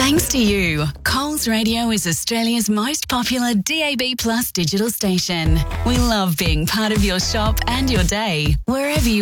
Thanks to you, Coles Radio is Australia's most popular DAB+ digital station. We love being part of your shop and your day, wherever you